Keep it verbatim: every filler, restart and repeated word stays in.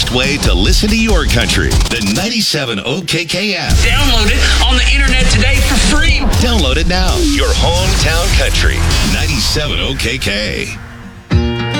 best way to listen to your country. The ninety-seven O K K app. Download it on the internet today for free. Download it now. Your hometown country. ninety-seven O K K.